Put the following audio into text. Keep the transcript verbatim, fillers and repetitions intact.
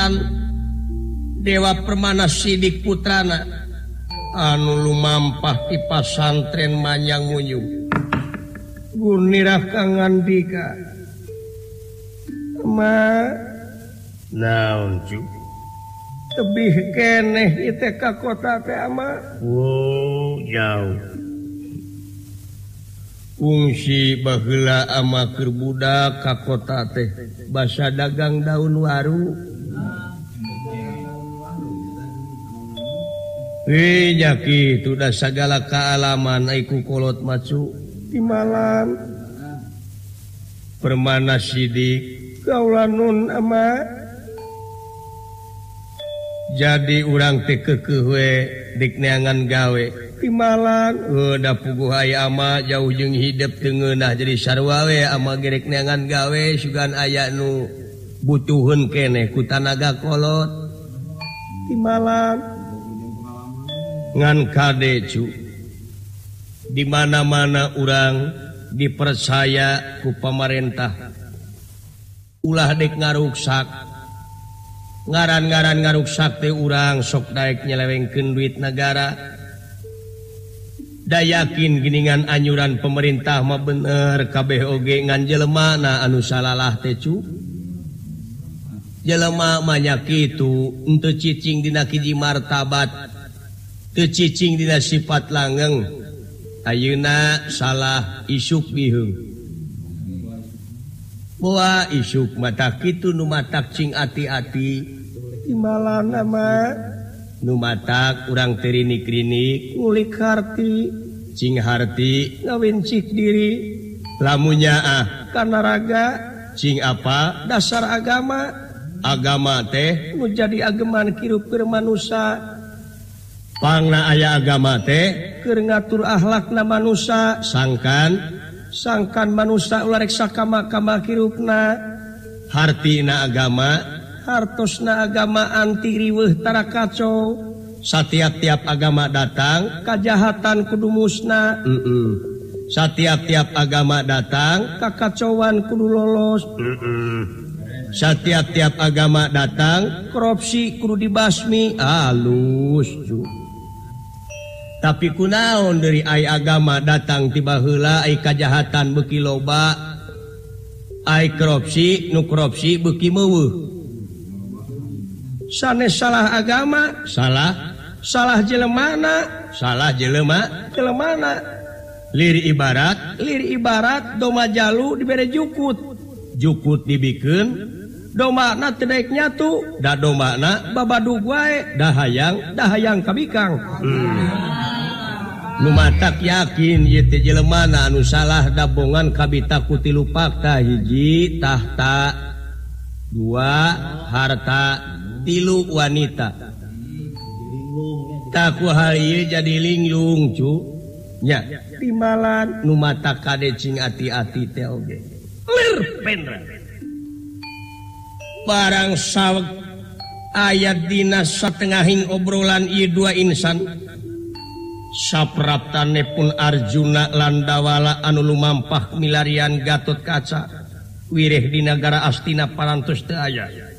Dewa Permana Sidik putrana anu lumampah di pasantren Manyang Muyung Gunirah Kang Andika ma naon cu tebih keneh ieu ka kota teh ama wow jauh fungsi baheula ama keur budak ka kota teh basa dagang daun waru. Wih nyaki itu dah segala kealaman aiku kolot macu di malam Permana Sidik kaulanun ama jadi urang teh keukeuh we dik neangan gawe di malam udah puguh aya ama jauh jeung hidup teu ngeunah jadi sarua we ama gerek neangan gawe sugan aya nu butuheun keneh ku tanaga kolot di malam ngan kade cu di mana-mana urang dipercaya ku pamarentah ulah dek ngaruksak ngaran-ngaran ngaruksak teh urang sok daek nyelewengkeun duit negara da yakin giningan anyuran pemerintah mah bener kabeh oge ngan jelema na anu salalah teh cu jelema mah nya kitu henteu cicing dina hiji martabat teu cicing dina sifat langgeng ayeuna salah isuk biheung boa isuk mata kitu nu matak cing ati-ati imalana mah nu matak urang teu rinik-rinik ngulik harti cing harti ngawencik diri lamunnya ah kana raga cing apa dasar agama agama teh nu jadi ageman kirup keur manusia pangna aya agama teh keur ngatur akhlakna manusia sangkan sangkan manusia ulah rek sakama-kama kirupna hartina agama hartosna agama anti riweuh tara kacau satiap-tiap agama datang kajahatan kudu musnah heeh satiap-tiap agama datang kakacauan kudu lolos heeh satiap-tiap agama datang korupsi kudu dibasmi halus cu tapi kunaon dari ai agama datang tiba heula ai kajahatan beuki loba ai korupsi nu korupsi beuki meuweuh sanes salah agama salah salah jelemana salah jelema jelemana lir ibarat lir ibarat doma jalu dibere jukut jukut dibikeun domana teu daek nyatu da domana babadug wae da hayang da hayang kabikang hmm. Nu matak yakin ieu teh jelemana anu salah dabongan kabita ku tilu fakta hiji tahta dua harta tilu wanita tak ku hal ieu jadi linglung cu nya timalan nu matak kade cing ati-ati teh oge lir pendra barang saweg ayat dina satengahing obrolan ieu dua insan sapraptane pun Arjuna Landawala anu lumampah milarian Gatot Kaca wireh di nagara Astina parantos teu aya